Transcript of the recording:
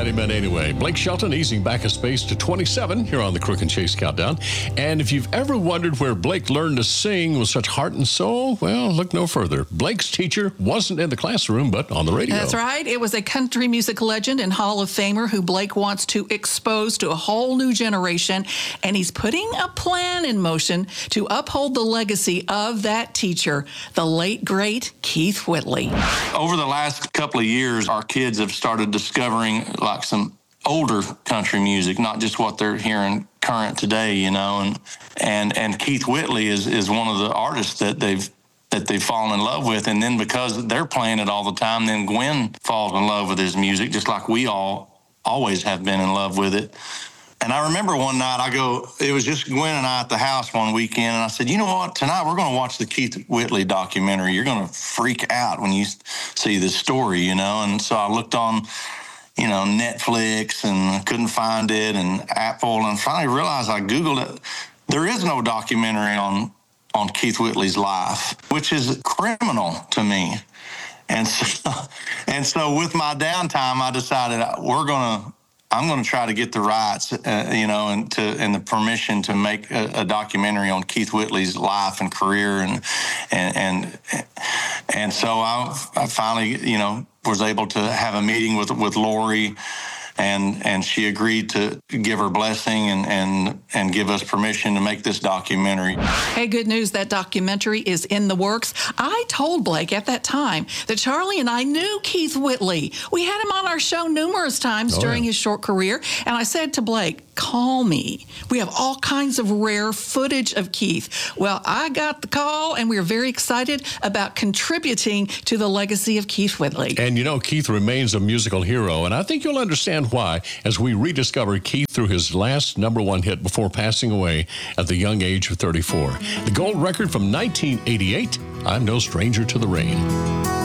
he meant anyway. Blake Shelton easing back a space to 27 here on the Crook and Chase Countdown. And if you've ever wondered where Blake learned to sing with such heart and soul, well, look no further. Blake's teacher wasn't in the classroom, but on the radio. That's right. It was a country music legend and Hall of Famer who Blake wants to expose to a whole new generation. And he's putting a plan in motion to uphold the legacy of that teacher, the late, great Keith Whitley. Over the last couple of years, our kids have started discovering like some older country music, not just what they're hearing current today, you know. And Keith Whitley is one of the artists that they've fallen in love with. And then because they're playing it all the time, then Gwen falls in love with his music, just like we all always have been in love with it. And I remember one night it was just Gwen and I at the house one weekend, and I said, you know what, tonight we're going to watch the Keith Whitley documentary. You're going to freak out when you see this story, you know. And so I looked on, you know, Netflix and couldn't find it, and Apple, and finally realized I Googled it. There is no documentary on Keith Whitley's life, which is criminal to me. And so with my downtime, I decided I'm going to try to get the rights, you know, and the permission to make a documentary on Keith Whitley's life and career, and so I finally, you know, was able to have a meeting with Lori, and she agreed to give her blessing and give us permission to make this documentary. Hey, good news, that documentary is in the works. I told Blake at that time that Charlie and I knew Keith Whitley. We had him on our show numerous times during his short career, and I said to Blake, call me. We have all kinds of rare footage of Keith. Well, I got the call, and we are very excited about contributing to the legacy of Keith Whitley. And you know, Keith remains a musical hero, and I think you'll understand why as we rediscover Keith through his last #1 hit before passing away at the young age of 34. The gold record from 1988, I'm No Stranger to the Rain.